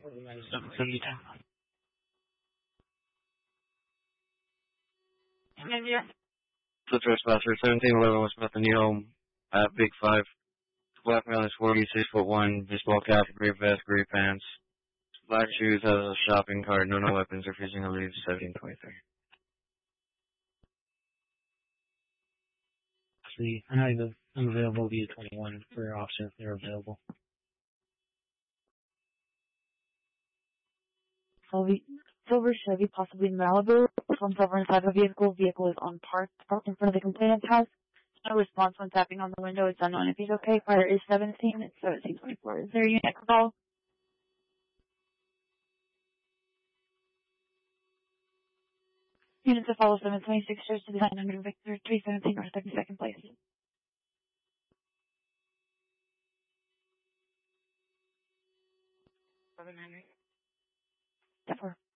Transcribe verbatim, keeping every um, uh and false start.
seven seventy. And yeah. So trespasser, seventeen eleven West Bethany Home, at Big Five. Black male is forty, six foot one, baseball cap, gray vest, gray pants. Black shoes, has a shopping cart, no no weapons, refusing to leave, seventeen twenty-three. See, I have I'm available via twenty-one for officer if they're available. Silver, silver Chevy, possibly Malibu. Someone's over inside the vehicle. Vehicle is on park, parked in front of the complainant's house. No response when tapping on the window. It's unknown if he's okay. Fire is seventeen. It's seventeen twenty-four. Is there a unit call? Unit to follow seven twenty-six shows to the nine hundred Victor three seventeen or thirty-second place. seven hundred. Step four.